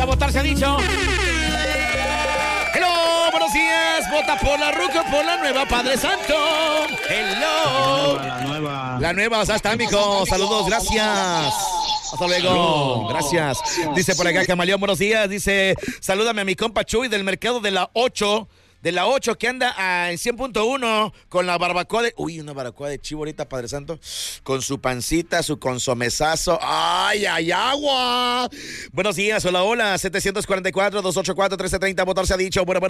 A votar se ha dicho. Hello, buenos días. Vota por la ruca, por la nueva, Padre Santo. Hello. La nueva, o sea, está, mijo. Saludos, gracias. Hasta luego. Gracias. Dice por acá Camaleón, buenos días. Dice, salúdame a mi compa Chuy del mercado de la 8. De la 8 que anda en 100.1 con la barbacoa de... Uy, una barbacoa de chivo ahorita, Padre Santo. Con su pancita, su consomesazo. ¡Ay, ay, agua! Buenos días, hola, hola. 744-284-1330. Votar se ha dicho. Bueno.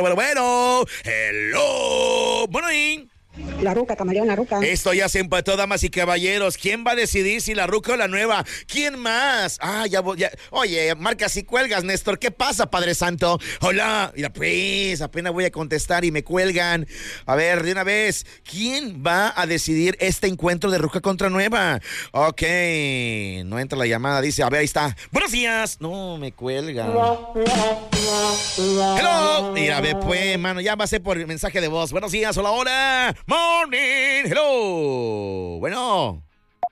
Hello. Bueno, y... La ruca, Camaleón, la ruca. Esto ya se empató, damas y caballeros. ¿Quién va a decidir si la ruca o la nueva? ¿Quién más? Ya. Oye, marca si cuelgas, Néstor. ¿Qué pasa, Padre Santo? Hola. Mira, pues, apenas voy a contestar y me cuelgan. A ver, de una vez. ¿Quién va a decidir este encuentro de ruca contra nueva? Ok. No entra la llamada. Dice, a ver, ahí está. Buenos días. No, me cuelgan. Hello. Mira, ve, pues, mano. Ya va a ser por mensaje de voz. Buenos días, hola, hola. Morning, hello. Bueno.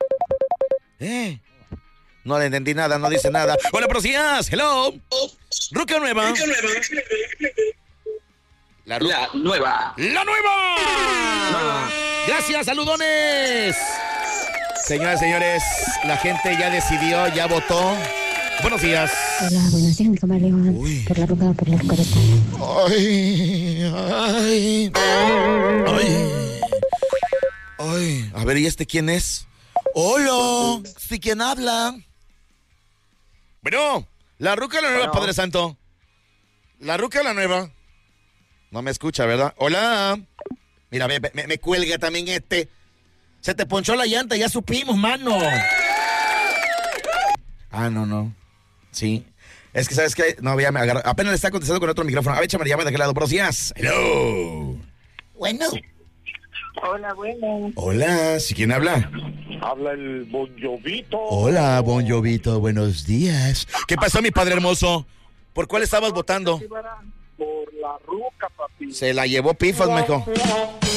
No le entendí nada, no dice nada. Hola, buenos días, hello. Ruca nueva. La nueva. ¡La nueva! Gracias, saludones. Señoras y señores, la gente ya decidió, ya votó. Buenos días. Hola, buenos días, mi Camaleón. Uy. Por la ruca. Ay, a ver, ¿y este quién es? Hola, ¿sí quién habla? Bueno, la ruca o la nueva, Padre Santo. La ruca o la nueva. No me escucha, ¿verdad? Hola. Mira, me cuelga también este. Se te ponchó la llanta, ya supimos, mano. No. Sí. Es que, ¿sabes qué? No, ya me agarró. Apenas le está contestando con otro micrófono. A ver, échame, llama de aquel lado. Buenos días. Hello. Bueno. Hola, bueno. Hola, ¿sí quién habla? Habla el Bon Jovito. Hola, Bon Jovito, buenos días. ¿Qué pasó, mi padre hermoso? ¿Por cuál estabas votando? Por la ruca, papi. Se la llevó pifas, mijo.